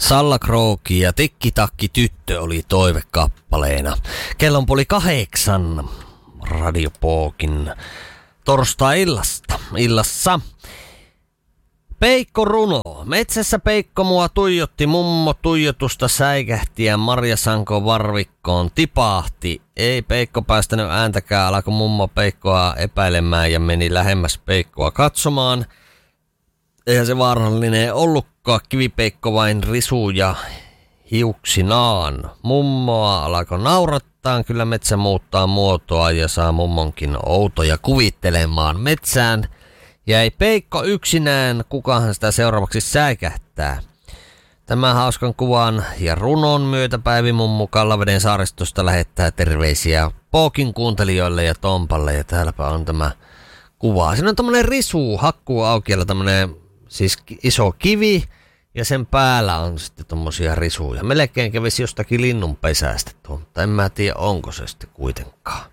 Salla Krooki ja Tikki-takki tyttö oli toivekappaleena. Kello on 7:30 Radio Pookin torstai-illassa. Peikko runo. Metsässä Peikko mua tuijotti, mummo tuijotusta säikähti ja Marjasanko varvikkoon tipahti. Ei Peikko päästänyt ääntäkään, alkoi mummo Peikkoa epäilemään ja meni lähemmäs Peikkoa katsomaan. Eihän se vaarallinen ollutkaan, Kivipeikko vain risuu ja hiuksinaan. Mummoa alkoi naurattaa, kyllä metsä muuttaa muotoa ja saa mummonkin outoja kuvittelemaan metsään. Jäi Peikko yksinään, kukahan sitä seuraavaksi säikähtää. Tämän hauskan kuvan ja runon myötä Päivi mummu Kallaveden saaristosta lähettää terveisiä Pookin kuuntelijoille ja Tompalle. Ja täälläpä on tämä kuva. Siinä on tämmönen risu hakkuuaukialla, tämmönen siis iso kivi ja sen päällä on sitten tommosia risuja. Melkein kävisi jostakin linnunpesästä tuo, mutta en mä tiedä onko se sitten kuitenkaan.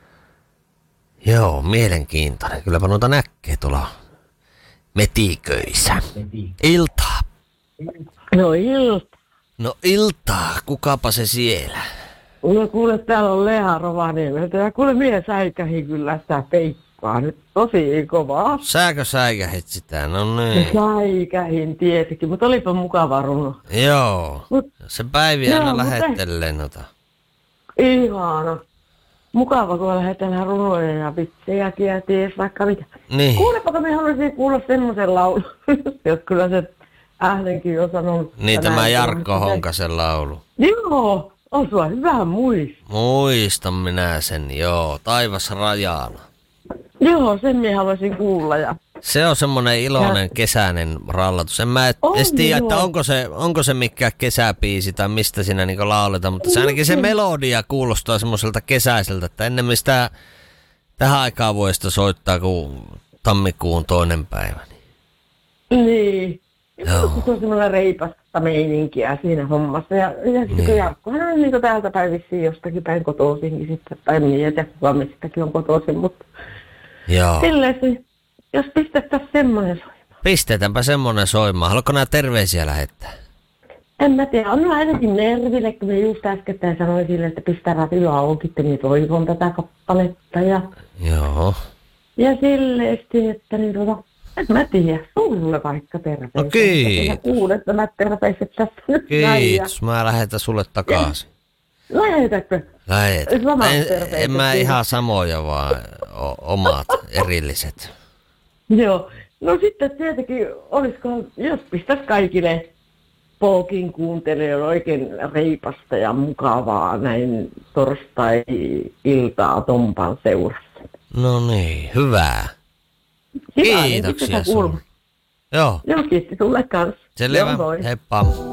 Joo, mielenkiintoinen. Kylläpä noita näkee tuolla metiköissä. Iltaa. No ilta. No iltaa, kukapa se siellä? No kuule, täällä on Lea Rovaniemeltä ja kuule mie säikähin kyllä sitä Peikkoa nyt tosi kovaa. Sääkö säikähit sitä? No niin. Säikähin tietenkin, mutta olipa mukava runo. Joo, se Päivi aina lähettelee noita. Ihana. Mukava, kun lähetellään runoja ja vitsejäkin ja ties vaikka mitä. Niin. Kuulepako me haluaisin kuulla semmoisen laulun, jos kyllä se äänenkin on sanonut. Niin tämä Jarkko Honkasen laulu. Joo, on sulla hyvä muista. Muistan minä sen, joo. Taivas rajana. Joo, sen minä haluaisin kuulla. Ja se on semmoinen iloinen kesäinen rallatus. En mä edes tiedä, että onko se mikään kesäbiisi tai mistä siinä niinku lauletaan, mutta se ainakin se melodia kuulostaa semmoiselta kesäiseltä, että ennemmin sitä tähän aikaan vuodesta soittaa kuin tammikuun 2. päivä. Niin. Joo. Se on semmoinen reipasta meininkiä siinä hommassa. Ja niin. Jarkkohan on niin täältä päivissiin jostakin päin kotoisinkin sitten. Tai mietin, kuka mistäkin on kotoisin, mutta joo. Silleen, jos pistettäisiin semmoinen soimaan. Pistetäänpä semmoinen soimaan. Haluatko nää terveisiä lähettää? En mä tiedä. On ainakin nerville, kun me just äskettäin sanoin sille, että pistä radio auki, että minä toivon tätä kappaletta. Joo. Ja silleen, että niin en mä tiedä. Sulle vaikka terveisiä. No kiitos. Ja kuulet nämä terveiset tässä nyt. Kiitos. Mä lähetän sulle takaisin. Lähetätkö? Lähetän. En mä ihan samoja, vaan omat erilliset. Joo. No sitten tietenkin, olisiko, jos pistäisi kaikille Pookin kuuntelijoille oikein reipasta ja mukavaa näin torstai-iltaa Tompan seurassa. No niin, hyvää. Kiitoksia niin sulle. Joo. Joo, kiitti sulle kanssa. Selvä, heippa.